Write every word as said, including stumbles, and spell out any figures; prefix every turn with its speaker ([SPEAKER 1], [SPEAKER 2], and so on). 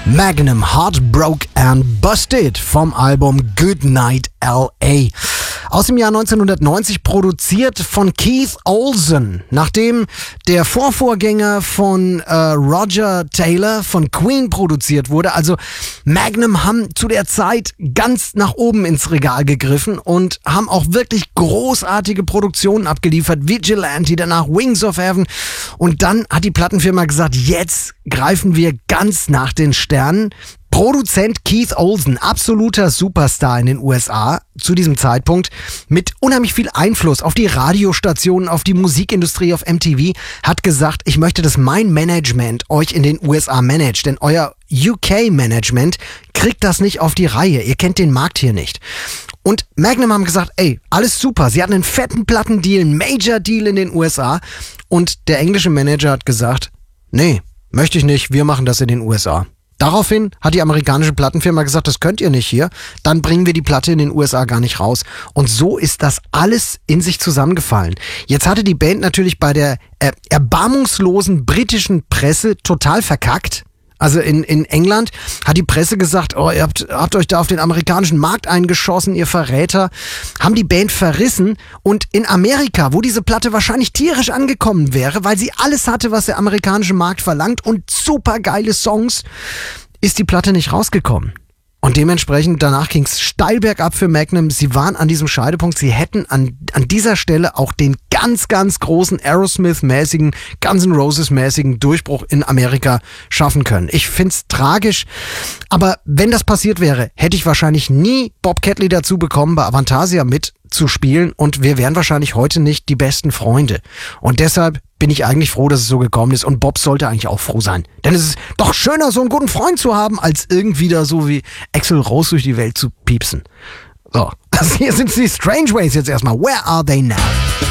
[SPEAKER 1] Magnum, Heartbroke and Busted vom Album Goodnight L A. Aus dem Jahr neunzehnhundertneunzig, produziert von Keith Olsen. Nachdem der Vorvorgänger von äh, Roger Taylor von Queen produziert wurde. Also Magnum haben zu der Zeit ganz nach oben ins Regal gegriffen und haben auch wirklich großartige Produktionen abgeliefert. Vigilante, danach Wings of Heaven. Und dann hat die Plattenfirma gesagt, jetzt greifen wir ganz nach den Sternen. Produzent Keith Olsen, absoluter Superstar in den U S A zu diesem Zeitpunkt, mit unheimlich viel Einfluss auf die Radiostationen, auf die Musikindustrie, auf M T V, hat gesagt, ich möchte, dass mein Management euch in den U S A managt, denn euer U K-Management kriegt das nicht auf die Reihe, ihr kennt den Markt hier nicht. Und Magnum haben gesagt, ey, alles super, sie hatten einen fetten Plattendeal, einen Major-Deal in den U S A und der englische Manager hat gesagt, nee, möchte ich nicht, wir machen das in den U S A. Daraufhin hat die amerikanische Plattenfirma gesagt, das könnt ihr nicht hier, dann bringen wir die Platte in den U S A gar nicht raus. Und so ist das alles in sich zusammengefallen. Jetzt hatte die Band natürlich bei der äh, erbarmungslosen britischen Presse total verkackt. Also in, in England hat die Presse gesagt, oh, ihr habt, habt euch da auf den amerikanischen Markt eingeschossen, ihr Verräter. Haben die Band verrissen. Und in Amerika, wo diese Platte wahrscheinlich tierisch angekommen wäre, weil sie alles hatte, was der amerikanische Markt verlangt und super geile Songs, ist die Platte nicht rausgekommen. Und dementsprechend, danach ging es steil bergab für Magnum. Sie waren an diesem Scheidepunkt. Sie hätten an, an dieser Stelle auch den ganz, ganz großen Aerosmith-mäßigen, Guns N' Roses-mäßigen Durchbruch in Amerika schaffen können. Ich find's tragisch. Aber wenn das passiert wäre, hätte ich wahrscheinlich nie Bob Catley dazu bekommen, bei Avantasia mitzuspielen. Und wir wären wahrscheinlich heute nicht die besten Freunde. Und deshalb bin ich eigentlich froh, dass es so gekommen ist. Und Bob sollte eigentlich auch froh sein. Denn es ist doch schöner, so einen guten Freund zu haben, als irgendwie da so wie Axl Rose durch die Welt zu piepsen. So, also hier sind die Strange Ways jetzt erstmal. Where are they now?